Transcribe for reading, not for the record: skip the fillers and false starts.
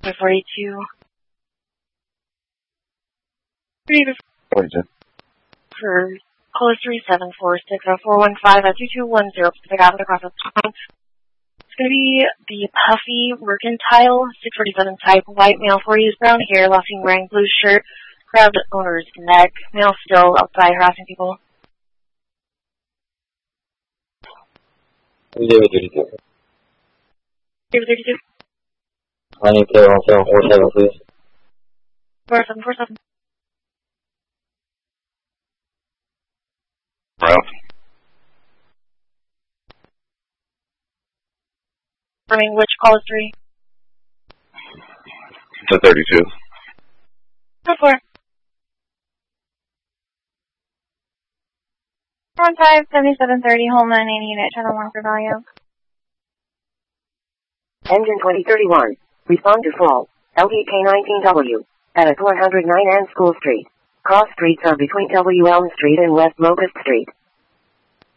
42. 42. For caller 374-60415 at 2210 Pacific Avenue across the pond. It's going to be the puffy mercantile 647 type white male, 40s, brown hair, last seen wearing blue shirt, grabbed owner's neck, male still outside harassing people. 32. 32. I need to 1747, please. 4747. Well, Confirming which call is 3? to 32. Go for it. 15-7730, home 980 unit, channel 1 for value. Engine 2031. Respond to fall. LDK19W. At 409 Ann School Street. Cross streets are between W. Elm Street and West Locust Street.